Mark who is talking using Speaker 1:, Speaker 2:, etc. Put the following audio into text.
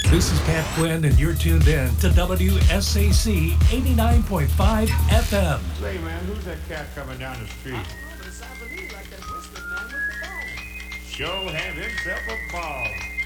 Speaker 1: This is Pat Quinn, and you're tuned in to WSAC 89.5 FM.
Speaker 2: Say, man, who's that cat coming down the street?
Speaker 3: But it sounds to me like that whiskered man with the bone.
Speaker 2: Sure have himself a ball.